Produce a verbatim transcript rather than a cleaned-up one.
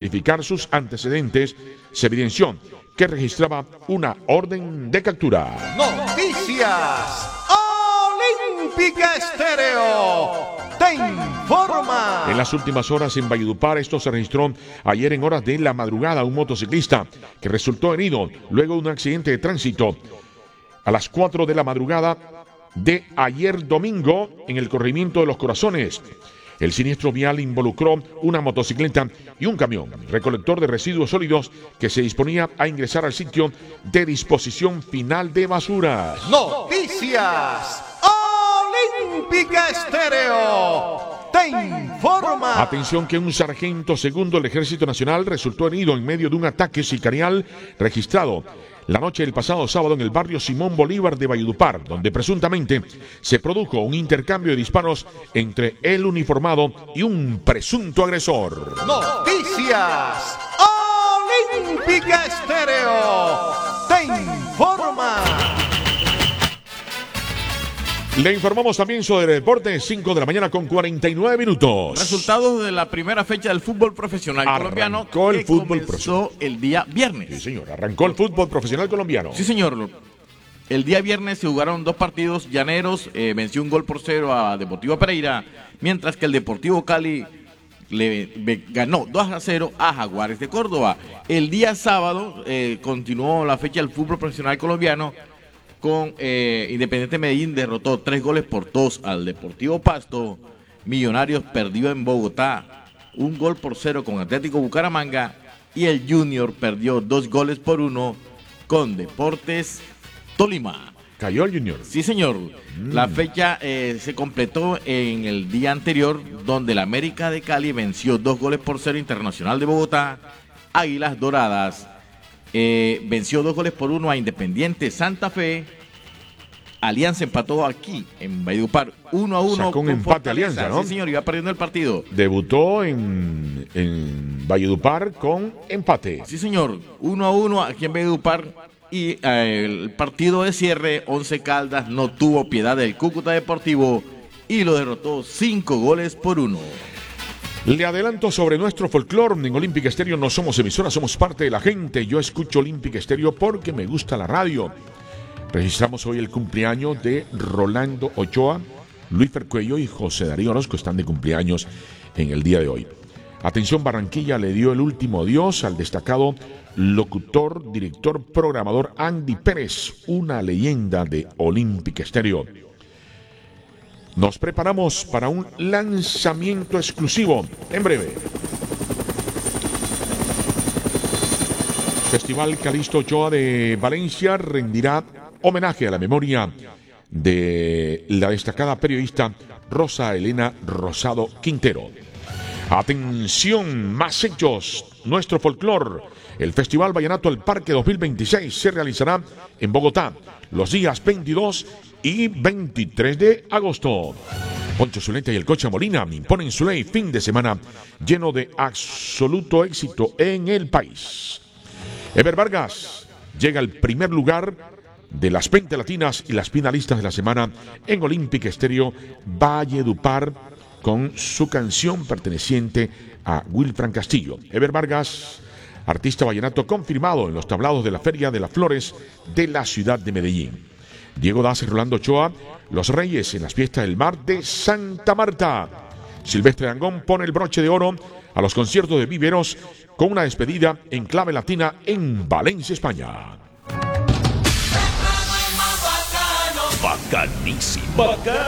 notificar sus antecedentes, se evidenció que registraba una orden de captura. Noticias Olímpica Estéreo te informa. En las últimas horas en Valledupar, esto se registró ayer en horas de la madrugada, un motociclista que resultó herido luego de un accidente de tránsito a las cuatro de la madrugada de ayer domingo en el corregimiento de Los Corazones. El siniestro vial involucró una motocicleta y un camión recolector de residuos sólidos que se disponía a ingresar al sitio de disposición final de basuras. Noticias Olímpica Estéreo te informa. Atención que un sargento segundo del Ejército Nacional resultó herido en medio de un ataque sicarial registrado la noche del pasado sábado en el barrio Simón Bolívar de Valledupar, donde presuntamente se produjo un intercambio de disparos entre el uniformado y un presunto agresor. Noticias Olímpica Estéreo te informa. Le informamos también sobre el deporte, cinco de la mañana con cuarenta y nueve minutos. Resultados de la primera fecha del fútbol profesional Arrancó colombiano el que fútbol comenzó profesional. el día viernes. Sí, señor, arrancó el fútbol profesional colombiano. Sí, señor. El día viernes se jugaron dos partidos. Llaneros eh, venció un gol por cero a Deportivo Pereira, mientras que el Deportivo Cali le be- ganó dos a cero a Jaguares de Córdoba. El día sábado eh, continuó la fecha del fútbol profesional colombiano con eh, Independiente Medellín, derrotó tres goles por dos al Deportivo Pasto. Millonarios perdió en Bogotá un gol por cero con Atlético Bucaramanga, y el Junior perdió dos goles por uno con Deportes Tolima. Cayó el Junior. Sí, señor. Mm. La fecha eh, se completó en el día anterior, donde el América de Cali venció dos goles por cero Internacional de Bogotá. Águilas Doradas Eh, venció dos goles por uno a Independiente Santa Fe. Alianza empató aquí en Valledupar uno a uno. Sacó un con empate Fortaleza. Alianza, ¿no? Sí, señor, iba perdiendo el partido. Debutó en, en Valledupar con empate. Sí, señor, uno a uno aquí en Valledupar. Y eh, el partido de cierre, Once Caldas no tuvo piedad del Cúcuta Deportivo y lo derrotó cinco goles por uno. Le adelanto sobre nuestro folclore. En Olímpica Estéreo no somos emisora, somos parte de la gente. Yo escucho Olímpica Estéreo porque me gusta la radio. Registramos hoy el cumpleaños de Rolando Ochoa, Luis Fercuello y José Darío Orozco. Están de cumpleaños en el día de hoy. Atención, Barranquilla le dio el último adiós al destacado locutor, director, programador Andy Pérez, una leyenda de Olímpica Estéreo. Nos preparamos para un lanzamiento exclusivo en breve. Festival Calixto Ochoa de Valencia rendirá homenaje a la memoria de la destacada periodista Rosa Elena Rosado Quintero. Atención, más hechos, nuestro folclor. El Festival Vallenato al Parque dos mil veintiséis se realizará en Bogotá los días veintidós y veintitrés de agosto. Poncho Zuleta y el Cocha Molina imponen su ley, fin de semana lleno de absoluto éxito en el país. Ever Vargas llega al primer lugar de las veinte latinas y las finalistas de la semana en Olímpica Estéreo Valledupar con su canción perteneciente a Wilfran Castillo. Ever Vargas, artista vallenato confirmado en los tablados de la Feria de las Flores de la ciudad de Medellín. Diego Daz y Rolando Ochoa, los Reyes en las fiestas del mar de Santa Marta. Silvestre Dangond pone el broche de oro a los conciertos de Viveros con una despedida en clave latina en Valencia, España. Bacanísimo. Bacán.